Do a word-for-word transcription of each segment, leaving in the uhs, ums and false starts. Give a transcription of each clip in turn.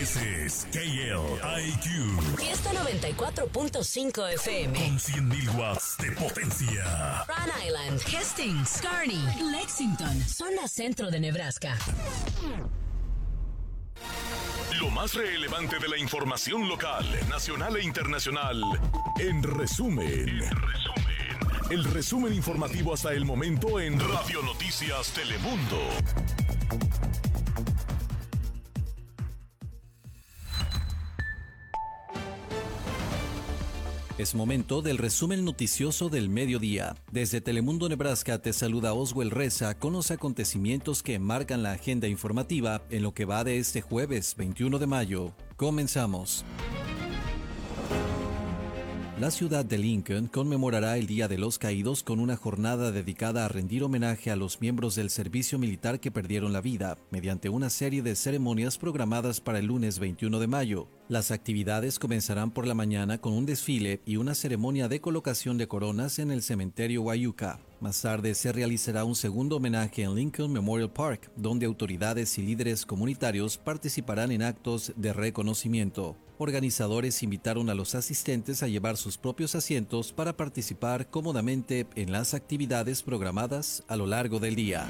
Ese es K L I Q. Fiesta noventa y cuatro punto cinco F M. Con cien mil watts de potencia. Rhode Island, Hastings, Kearney, Lexington, zona centro de Nebraska. Lo más relevante de la información local, nacional e internacional, en resumen. En resumen. El resumen informativo hasta el momento en Radio Noticias Telemundo. Es momento del resumen noticioso del mediodía. Desde Telemundo, Nebraska, te saluda Oswell Reza con los acontecimientos que marcan la agenda informativa en lo que va de este jueves veintiuno de mayo. Comenzamos. La ciudad de Lincoln conmemorará el Día de los Caídos con una jornada dedicada a rendir homenaje a los miembros del servicio militar que perdieron la vida, mediante una serie de ceremonias programadas para el lunes veintiuno de mayo. Las actividades comenzarán por la mañana con un desfile y una ceremonia de colocación de coronas en el cementerio Wayuka. Más tarde se realizará un segundo homenaje en Lincoln Memorial Park, donde autoridades y líderes comunitarios participarán en actos de reconocimiento. Organizadores invitaron a los asistentes a llevar sus propios asientos para participar cómodamente en las actividades programadas a lo largo del día.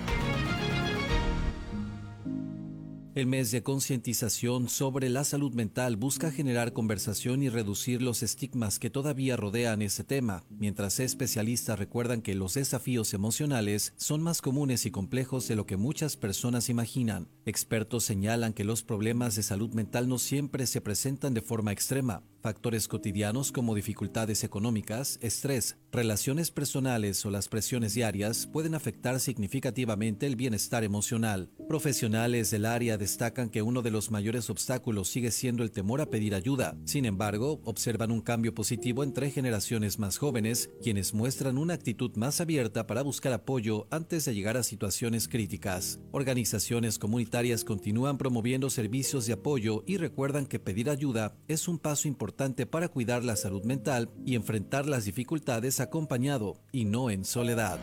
El mes de concientización sobre la salud mental busca generar conversación y reducir los estigmas que todavía rodean ese tema, mientras especialistas recuerdan que los desafíos emocionales son más comunes y complejos de lo que muchas personas imaginan. Expertos señalan que los problemas de salud mental no siempre se presentan de forma extrema. Factores cotidianos como dificultades económicas, estrés, relaciones personales o las presiones diarias pueden afectar significativamente el bienestar emocional. Profesionales del área destacan que uno de los mayores obstáculos sigue siendo el temor a pedir ayuda. Sin embargo, observan un cambio positivo entre generaciones más jóvenes, quienes muestran una actitud más abierta para buscar apoyo antes de llegar a situaciones críticas. Organizaciones comunitarias continúan promoviendo servicios de apoyo y recuerdan que pedir ayuda es un paso importante para cuidar la salud mental y enfrentar las dificultades acompañado y no en soledad.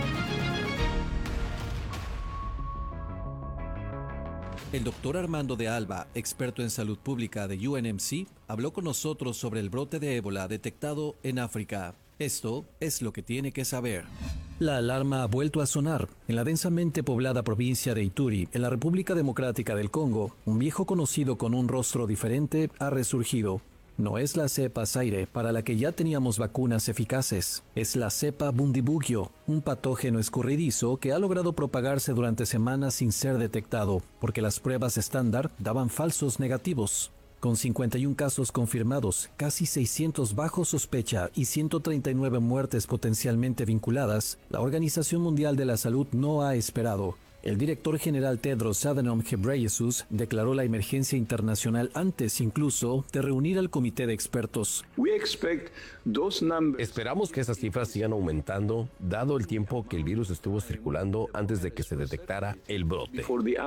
El doctor Armando de Alba, experto en salud pública de U N M C, habló con nosotros sobre el brote de ébola detectado en África. Esto es lo que tiene que saber. La alarma ha vuelto a sonar. En la densamente poblada provincia de Ituri, en la República Democrática del Congo, un viejo conocido con un rostro diferente ha resurgido. No es la cepa Zaire, para la que ya teníamos vacunas eficaces. Es la cepa Bundibugyo, un patógeno escurridizo que ha logrado propagarse durante semanas sin ser detectado, porque las pruebas estándar daban falsos negativos. Con cincuenta y un casos confirmados, casi seiscientos bajo sospecha y ciento treinta y nueve muertes potencialmente vinculadas, la Organización Mundial de la Salud no ha esperado. El director general Tedros Adhanom Ghebreyesus declaró la emergencia internacional antes incluso de reunir al comité de expertos. Esperamos que esas cifras sigan aumentando, dado el tiempo que el virus estuvo circulando antes de que se detectara el brote.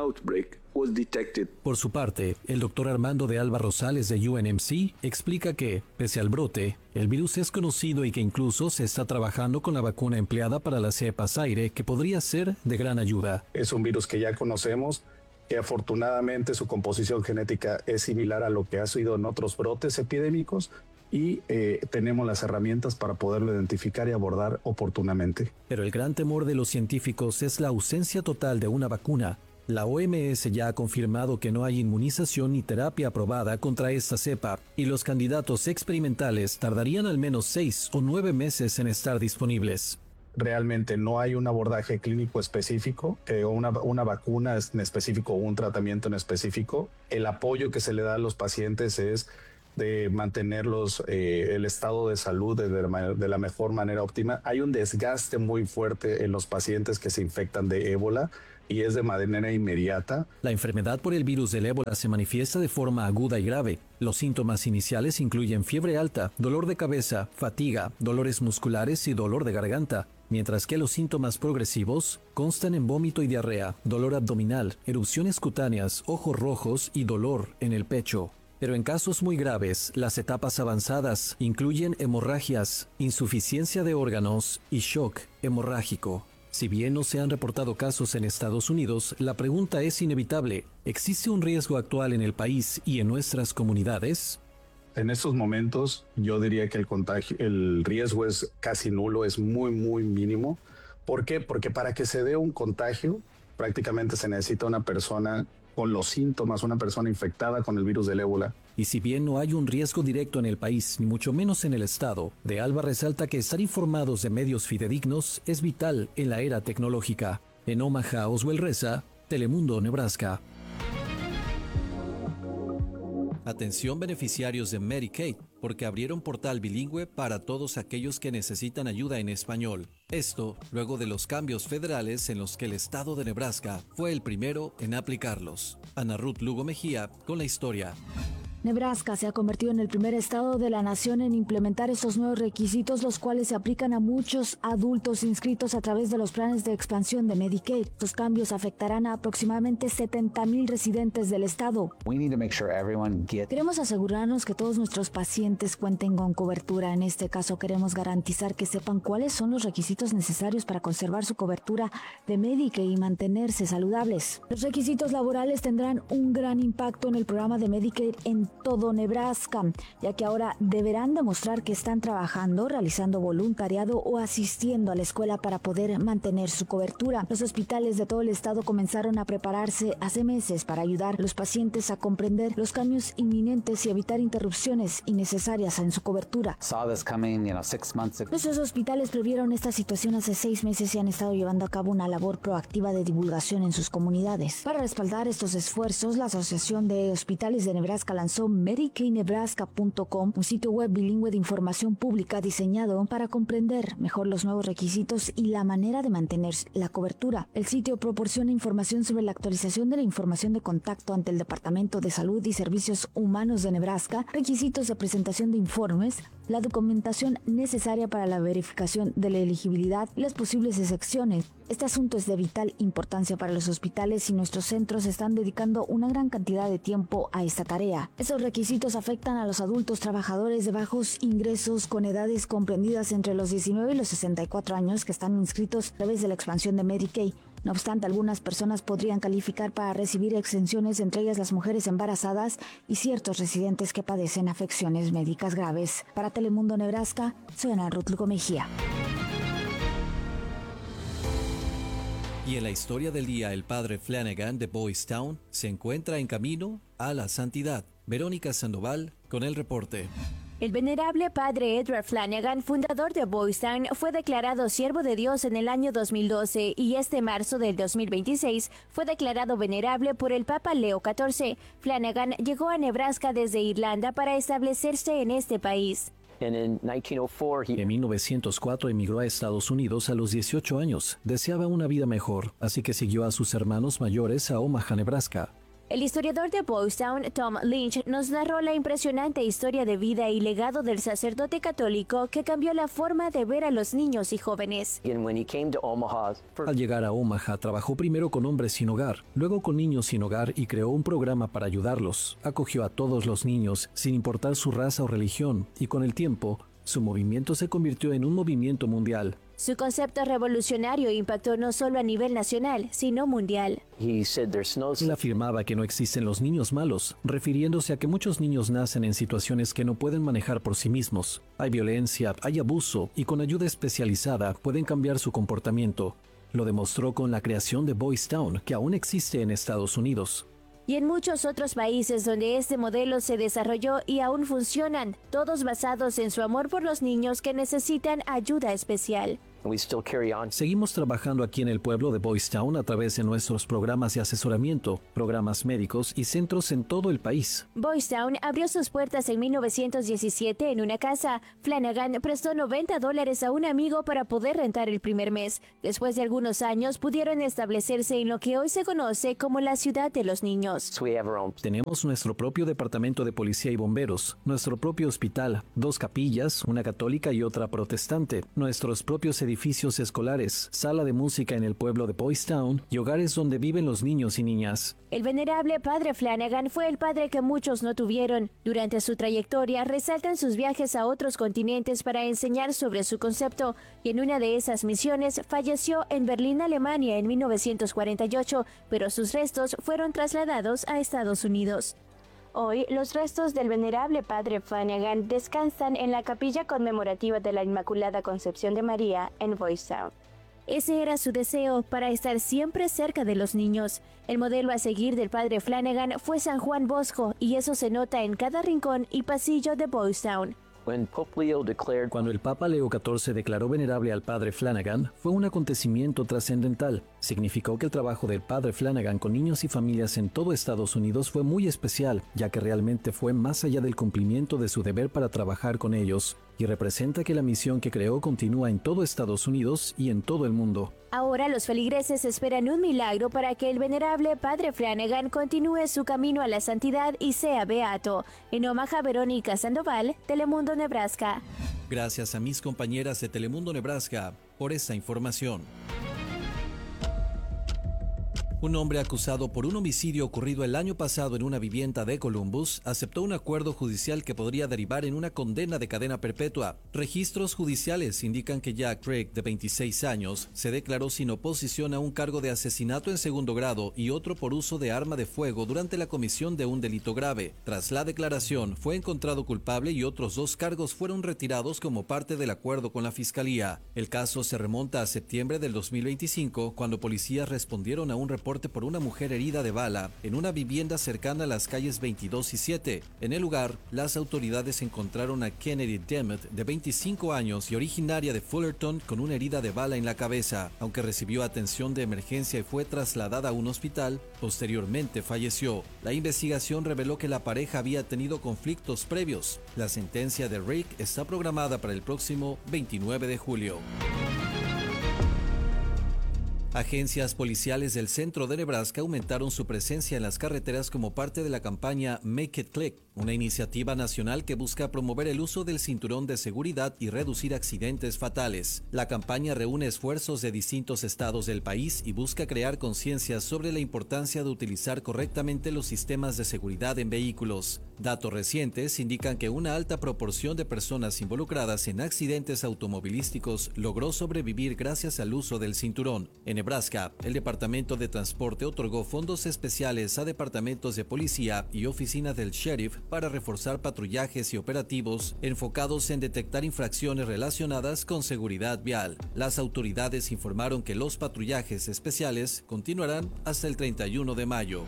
Por su parte, el doctor Armando de Alba Rosales de U N M C explica que, pese al brote, el virus es conocido y que incluso se está trabajando con la vacuna empleada para la cepa Zaire, que podría ser de gran ayuda. Es un virus que ya conocemos, que afortunadamente su composición genética es similar a lo que ha sido en otros brotes epidémicos y eh, tenemos las herramientas para poderlo identificar y abordar oportunamente. Pero el gran temor de los científicos es la ausencia total de una vacuna. La O M S ya ha confirmado que no hay inmunización ni terapia aprobada contra esta cepa, y los candidatos experimentales tardarían al menos seis o nueve meses en estar disponibles. Realmente no hay un abordaje clínico específico, eh, una, una vacuna en específico o un tratamiento en específico. El apoyo que se le da a los pacientes es de mantenerlos eh, el estado de salud de, de la mejor manera óptima. Hay un desgaste muy fuerte en los pacientes que se infectan de ébola y es de manera inmediata. La enfermedad por el virus del ébola se manifiesta de forma aguda y grave. Los síntomas iniciales incluyen fiebre alta, dolor de cabeza, fatiga, dolores musculares y dolor de garganta, mientras que los síntomas progresivos constan en vómito y diarrea, dolor abdominal, erupciones cutáneas, ojos rojos y dolor en el pecho. Pero en casos muy graves, las etapas avanzadas incluyen hemorragias, insuficiencia de órganos y shock hemorrágico. Si bien no se han reportado casos en Estados Unidos, la pregunta es inevitable. ¿Existe un riesgo actual en el país y en nuestras comunidades? En estos momentos yo diría que el contagio, el riesgo es casi nulo, es muy, muy mínimo. ¿Por qué? Porque para que se dé un contagio, prácticamente se necesita una persona con los síntomas, una persona infectada con el virus del ébola. Y si bien no hay un riesgo directo en el país, ni mucho menos en el estado, De Alba resalta que estar informados de medios fidedignos es vital en la era tecnológica. En Omaha, Oswell Reza, Telemundo, Nebraska. Atención beneficiarios de Medicaid, porque abrieron portal bilingüe para todos aquellos que necesitan ayuda en español. Esto luego de los cambios federales en los que el estado de Nebraska fue el primero en aplicarlos. Ana Ruth Lugo Mejía con la historia. Nebraska se ha convertido en el primer estado de la nación en implementar estos nuevos requisitos, los cuales se aplican a muchos adultos inscritos a través de los planes de expansión de Medicaid. Estos cambios afectarán a aproximadamente setenta mil residentes del estado. Queremos asegurarnos que todos nuestros pacientes cuenten con cobertura. En este caso, queremos garantizar que sepan cuáles son los requisitos necesarios para conservar su cobertura de Medicaid y mantenerse saludables. Los requisitos laborales tendrán un gran impacto en el programa de Medicaid en todo Nebraska, ya que ahora deberán demostrar que están trabajando, realizando voluntariado o asistiendo a la escuela para poder mantener su cobertura. Los hospitales de todo el estado comenzaron a prepararse hace meses para ayudar a los pacientes a comprender los cambios inminentes y evitar interrupciones innecesarias en su cobertura. Nuestros hospitales previeron esta situación hace seis meses y han estado llevando a cabo una labor proactiva de divulgación en sus comunidades. Para respaldar estos esfuerzos, la Asociación de Hospitales de Nebraska lanzó Medicaid Nebraska punto com, un sitio web bilingüe de información pública diseñado para comprender mejor los nuevos requisitos y la manera de mantener la cobertura. El sitio proporciona información sobre la actualización de la información de contacto ante el Departamento de Salud y Servicios Humanos de Nebraska, requisitos de presentación de informes, la documentación necesaria para la verificación de la elegibilidad y las posibles excepciones. Este asunto es de vital importancia para los hospitales y nuestros centros están dedicando una gran cantidad de tiempo a esta tarea. Estos requisitos afectan a los adultos trabajadores de bajos ingresos con edades comprendidas entre los diecinueve y los sesenta y cuatro años que están inscritos a través de la expansión de Medicaid. No obstante, algunas personas podrían calificar para recibir exenciones, entre ellas las mujeres embarazadas y ciertos residentes que padecen afecciones médicas graves. Para Telemundo Nebraska, soy Ana Ruth Lugo Mejía. Y en la historia del día, el padre Flanagan de Boys Town se encuentra en camino a la santidad. Verónica Sandoval con el reporte. El venerable padre Edward Flanagan, fundador de Boys Town, fue declarado siervo de Dios en el año dos mil doce y este marzo del dos mil veintiséis fue declarado venerable por el Papa Leo catorce. Flanagan llegó a Nebraska desde Irlanda para establecerse en este país. En mil novecientos cuatro emigró a Estados Unidos a los dieciocho años. Deseaba una vida mejor, así que siguió a sus hermanos mayores a Omaha, Nebraska. El historiador de Boys Town, Tom Lynch, nos narró la impresionante historia de vida y legado del sacerdote católico que cambió la forma de ver a los niños y jóvenes. Al llegar a Omaha, trabajó primero con hombres sin hogar, luego con niños sin hogar y creó un programa para ayudarlos. Acogió a todos los niños, sin importar su raza o religión, y con el tiempo, su movimiento se convirtió en un movimiento mundial. Su concepto revolucionario impactó no solo a nivel nacional, sino mundial. Él afirmaba que no existen los niños malos, refiriéndose a que muchos niños nacen en situaciones que no pueden manejar por sí mismos. Hay violencia, hay abuso, y con ayuda especializada pueden cambiar su comportamiento. Lo demostró con la creación de Boys Town, que aún existe en Estados Unidos. Y en muchos otros países donde este modelo se desarrolló y aún funcionan, todos basados en su amor por los niños que necesitan ayuda especial. Seguimos trabajando aquí en el pueblo de Boys Town a través de nuestros programas de asesoramiento, programas médicos y centros en todo el país. Boys Town abrió sus puertas en mil novecientos diecisiete en una casa. Flanagan prestó noventa dólares a un amigo para poder rentar el primer mes. Después de algunos años pudieron establecerse en lo que hoy se conoce como la ciudad de los niños. Tenemos nuestro propio departamento de policía y bomberos, nuestro propio hospital, dos capillas, una católica y otra protestante, nuestros propios edificios edificios escolares, sala de música en el pueblo de Boys Town y hogares donde viven los niños y niñas. El venerable padre Flanagan fue el padre que muchos no tuvieron. Durante su trayectoria resaltan sus viajes a otros continentes para enseñar sobre su concepto, y en una de esas misiones falleció en Berlín, Alemania, en mil novecientos cuarenta y ocho, pero sus restos fueron trasladados a Estados Unidos. Hoy, los restos del venerable padre Flanagan descansan en la capilla conmemorativa de la Inmaculada Concepción de María en Boys Town. Ese era su deseo, para estar siempre cerca de los niños. El modelo a seguir del padre Flanagan fue San Juan Bosco, y eso se nota en cada rincón y pasillo de Boys Town. Cuando el Papa Leo catorce declaró venerable al padre Flanagan, fue un acontecimiento trascendental. Significó que el trabajo del padre Flanagan con niños y familias en todo Estados Unidos fue muy especial, ya que realmente fue más allá del cumplimiento de su deber para trabajar con ellos, y representa que la misión que creó continúa en todo Estados Unidos y en todo el mundo. Ahora los feligreses esperan un milagro para que el venerable padre Flanagan continúe su camino a la santidad y sea beato. En Omaha, Verónica Sandoval, Telemundo, Nebraska. Gracias a mis compañeras de Telemundo, Nebraska, por esta información. Un hombre acusado por un homicidio ocurrido el año pasado en una vivienda de Columbus aceptó un acuerdo judicial que podría derivar en una condena de cadena perpetua. Registros judiciales indican que Jack Craig, de veintiséis años, se declaró sin oposición a un cargo de asesinato en segundo grado y otro por uso de arma de fuego durante la comisión de un delito grave. Tras la declaración, fue encontrado culpable y otros dos cargos fueron retirados como parte del acuerdo con la fiscalía. El caso se remonta a septiembre del dos mil veinticinco, cuando policías respondieron a un reporte por una mujer herida de bala en una vivienda cercana a las calles veintidós y siete. En el lugar, las autoridades encontraron a Kennedy Demet, de veinticinco años y originaria de Fullerton, con una herida de bala en la cabeza. Aunque recibió atención de emergencia y fue trasladada a un hospital, posteriormente falleció. La investigación reveló que la pareja había tenido conflictos previos. La sentencia de Rick está programada para el próximo veintinueve de julio. Agencias policiales del centro de Nebraska aumentaron su presencia en las carreteras como parte de la campaña Make It Click, una iniciativa nacional que busca promover el uso del cinturón de seguridad y reducir accidentes fatales. La campaña reúne esfuerzos de distintos estados del país y busca crear conciencia sobre la importancia de utilizar correctamente los sistemas de seguridad en vehículos. Datos recientes indican que una alta proporción de personas involucradas en accidentes automovilísticos logró sobrevivir gracias al uso del cinturón. En Nebraska, el Departamento de Transporte otorgó fondos especiales a departamentos de policía y oficinas del sheriff para reforzar patrullajes y operativos enfocados en detectar infracciones relacionadas con seguridad vial. Las autoridades informaron que los patrullajes especiales continuarán hasta el treinta y uno de mayo.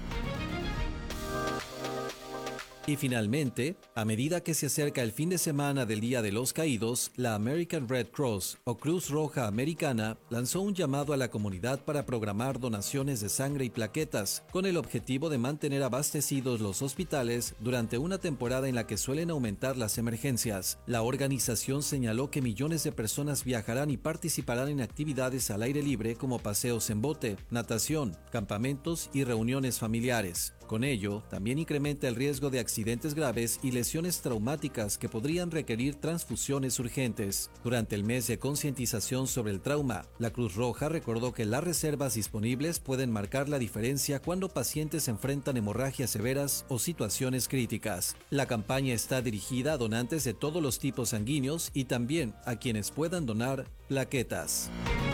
Y finalmente, a medida que se acerca el fin de semana del Día de los Caídos, la American Red Cross o Cruz Roja Americana lanzó un llamado a la comunidad para programar donaciones de sangre y plaquetas, con el objetivo de mantener abastecidos los hospitales durante una temporada en la que suelen aumentar las emergencias. La organización señaló que millones de personas viajarán y participarán en actividades al aire libre como paseos en bote, natación, campamentos y reuniones familiares. Con ello, también incrementa el riesgo de accidentes graves y lesiones traumáticas que podrían requerir transfusiones urgentes. Durante el mes de concientización sobre el trauma, la Cruz Roja recordó que las reservas disponibles pueden marcar la diferencia cuando pacientes enfrentan hemorragias severas o situaciones críticas. La campaña está dirigida a donantes de todos los tipos sanguíneos y también a quienes puedan donar plaquetas.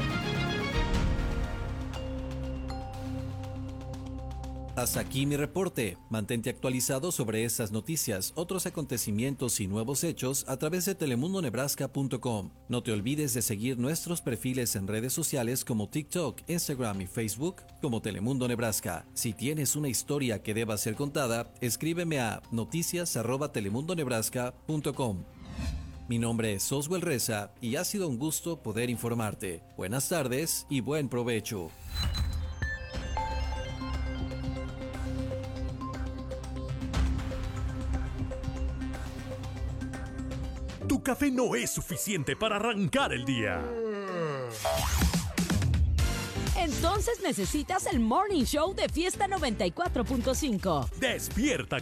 Hasta aquí mi reporte. Mantente actualizado sobre estas noticias, otros acontecimientos y nuevos hechos a través de telemundo nebraska punto com. No te olvides de seguir nuestros perfiles en redes sociales como TikTok, Instagram y Facebook como Telemundo Nebraska. Si tienes una historia que deba ser contada, escríbeme a noticias arroba telemundo nebraska punto com. Mi nombre es Oswald Reza y ha sido un gusto poder informarte. Buenas tardes y buen provecho. Tu café no es suficiente para arrancar el día. Entonces necesitas el Morning Show de Fiesta noventa y cuatro punto cinco. Despierta